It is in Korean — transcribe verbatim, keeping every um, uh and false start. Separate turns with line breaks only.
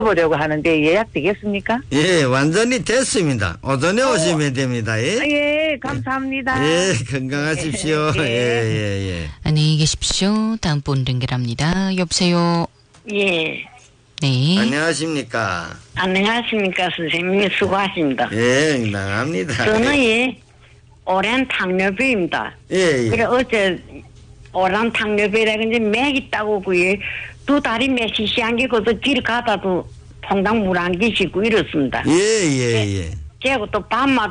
보려고 하는데 예약 되겠습니까?
예, 완전히 됐습니다. 오전에 어. 오시면 됩니다. 예,
예, 감사합니다.
예, 건강하십시오. 예, 예, 예.
안녕히 계십시오. 다음 분 연결합니다. 여보세요.
예.
네.
안녕하십니까.
안녕하십니까, 선생님. 수고하십니다.
예, 나갑니다.
저는 예, 오랜 당뇨병입니다.
예, 예.
그래, 어제 오랜 당뇨병이라든지 맥 있다고, 그게 두 다리 맥이 시안기고도 길 가다도 통당 물 안 기시고 이렇습니다.
예, 예, 예.
제가 또 밤마다